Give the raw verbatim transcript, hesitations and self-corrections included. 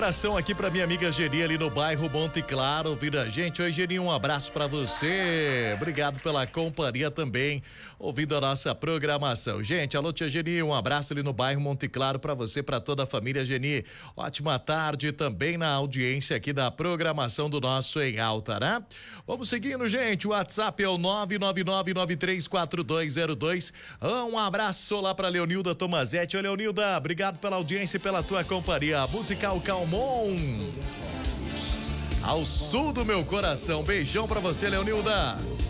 Abração aqui pra minha amiga Geni ali no bairro Monte Claro, ouvindo a gente. Oi, Geni, um abraço pra você. Obrigado pela companhia também, ouvindo a nossa programação. Gente, alô, tia Geni, um abraço ali no bairro Monte Claro pra você, pra toda a família Geni. Ótima tarde também na audiência aqui da programação do nosso Em Alta, né? Vamos seguindo, gente. O WhatsApp é o nove nove nove nove três quatro dois zero dois. Um abraço lá pra Leonilda Tomazetti. Ô, Leonilda, obrigado pela audiência e pela tua companhia. Musical Calmon. Ao sul do meu coração. Beijão pra você, Leonilda.